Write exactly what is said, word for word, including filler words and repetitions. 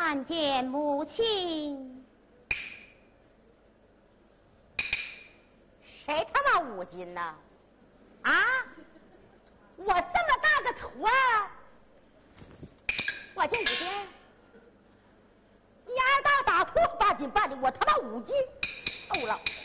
参见母亲。谁他妈五斤呢？啊！我这么大个头啊，我就五斤。你二大打破八斤半的，我他妈五斤，够了。